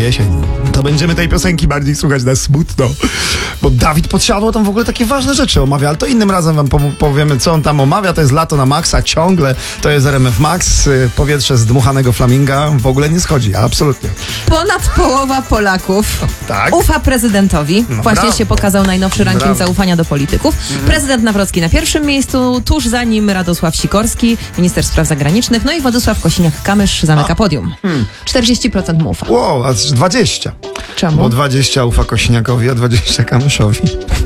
jesień. To będziemy tej piosenki bardziej słuchać na smutno. Bo Dawid Podsiadło tam w ogóle takie ważne rzeczy omawia, ale to innym razem wam powiemy, co on tam omawia. To jest lato na maksa ciągle. To jest RMF Max. Powietrze z dmuchanego flaminga w ogóle nie schodzi, absolutnie. Ponad połowa Polaków Tak. ufa prezydentowi. No, Właśnie brawo. się pokazał najnowszy ranking Brawo. zaufania do polityków. Prezydent Nawrocki na pierwszym miejscu, tuż za nim Radosław Sikorski, minister spraw zagranicznych, no i Władysław Kosiniak-Kamysz zamyka podium. 40% mu ufa. Wow, a 20. Czemu? Bo 20 ufa Kosiniakowi, a 20 Kamyszowi.